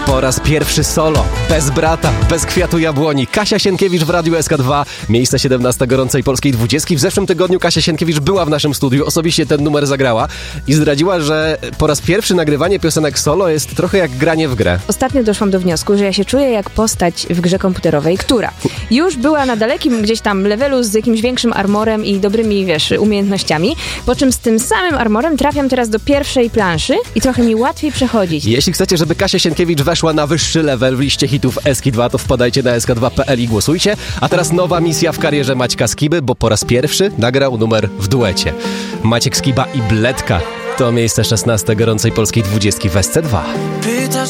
Po raz pierwszy solo, bez brata, bez kwiatu jabłoni. Kasia Sienkiewicz w Radiu SK2, miejsce 17 gorącej polskiej 20. W zeszłym tygodniu Kasia Sienkiewicz była w naszym studiu, osobiście ten numer zagrała i zdradziła, że po raz pierwszy nagrywanie piosenek solo jest trochę jak granie w grę. Ostatnio doszłam do wniosku, że ja się czuję jak postać w grze komputerowej, która już była na dalekim gdzieś tam levelu z jakimś większym armorem i dobrymi, umiejętnościami, po czym z tym samym armorem trafiam teraz do pierwszej planszy i trochę mi łatwiej przechodzić. Jeśli chcecie, żeby Kasia Sienkiewicz weszła na wyższy level w liście hitów SK2, to wpadajcie na sk2.pl i głosujcie. A teraz nowa misja w karierze Maćka Skiby, bo po raz pierwszy nagrał numer w duecie. Maciek Skiba i Bledka to miejsce 16 gorącej polskiej 20 w SC2.